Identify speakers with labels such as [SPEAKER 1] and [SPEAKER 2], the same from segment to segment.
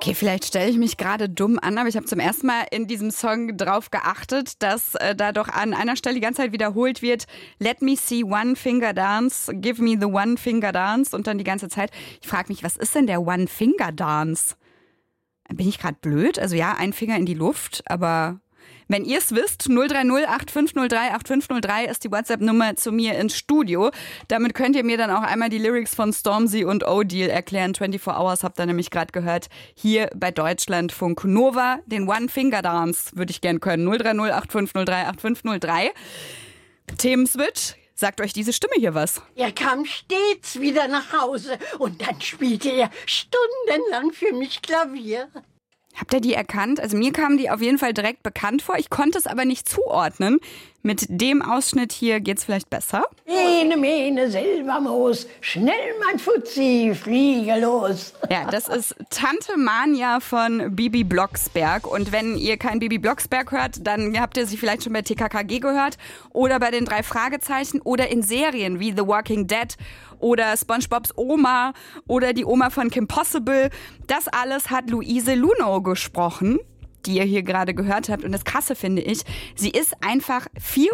[SPEAKER 1] Okay, vielleicht stelle ich mich gerade dumm an, aber ich habe zum ersten Mal in diesem Song drauf geachtet, dass da doch an einer Stelle die ganze Zeit wiederholt wird, let me see one finger dance, give me the one finger dance und dann die ganze Zeit. Ich frage mich, was ist denn der One Finger Dance? Bin ich gerade blöd? Also ja, ein Finger in die Luft, aber wenn ihr es wisst, 030 8503 8503 ist die WhatsApp-Nummer zu mir ins Studio. Damit könnt ihr mir dann auch einmal die Lyrics von Stormzy und O'Deal erklären. 24 Hours habt ihr nämlich gerade gehört, hier bei Deutschlandfunk Nova. Den One Finger Dance würde ich gern können. 030 8503 8503. Themenswitch. Sagt euch diese Stimme hier was?
[SPEAKER 2] Er kam stets wieder nach Hause und dann spielte er stundenlang für mich Klavier.
[SPEAKER 1] Habt ihr die erkannt? Also mir kamen die auf jeden Fall direkt bekannt vor. Ich konnte es aber nicht zuordnen. Mit dem Ausschnitt hier geht's vielleicht besser.
[SPEAKER 2] Ene, mene, Silbermoos, schnell mein Fuzzi, fliege los.
[SPEAKER 1] Ja, das ist Tante Mania von Bibi Blocksberg. Und wenn ihr kein Bibi Blocksberg hört, dann habt ihr sie vielleicht schon bei TKKG gehört oder bei den 3 Fragezeichen oder in Serien wie The Walking Dead oder SpongeBobs Oma oder die Oma von Kim Possible. Das alles hat Luise Lunow gesprochen, die ihr hier gerade gehört habt. Und das Krasse finde ich, sie ist einfach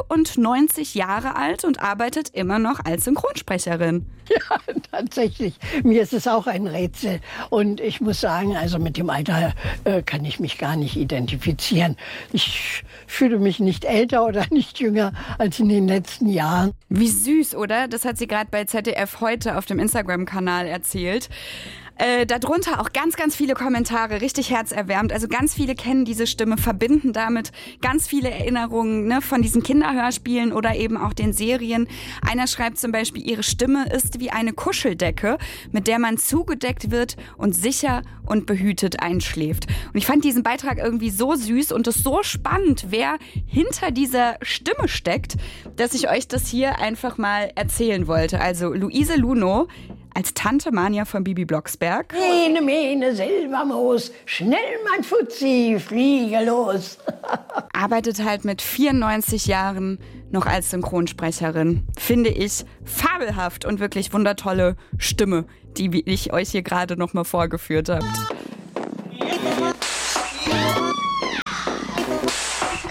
[SPEAKER 1] 94 Jahre alt und arbeitet immer noch als Synchronsprecherin.
[SPEAKER 2] Ja, tatsächlich. Mir ist es auch ein Rätsel. Und ich muss sagen, also mit dem Alter kann ich mich gar nicht identifizieren. Ich fühle mich nicht älter oder nicht jünger als in den letzten Jahren.
[SPEAKER 1] Wie süß, oder? Das hat sie gerade bei ZDF heute auf dem Instagram-Kanal erzählt. Darunter auch ganz, ganz viele Kommentare, richtig herzerwärmend. Also ganz viele kennen diese Stimme, verbinden damit ganz viele Erinnerungen, ne, von diesen Kinderhörspielen oder eben auch den Serien. Einer schreibt zum Beispiel, ihre Stimme ist wie eine Kuscheldecke, mit der man zugedeckt wird und sicher und behütet einschläft. Und ich fand diesen Beitrag irgendwie so süß und es so spannend, wer hinter dieser Stimme steckt, dass ich euch das hier einfach mal erzählen wollte. Also Luise Lunow als Tante Mania von Bibi Blocksberg.
[SPEAKER 2] Ene, mene, Silbermoos, schnell mein Fuzzi, fliege los.
[SPEAKER 1] Arbeitet halt mit 94 Jahren noch als Synchronsprecherin. Finde ich fabelhaft und wirklich wundertolle Stimme, die ich euch hier gerade noch mal vorgeführt habe.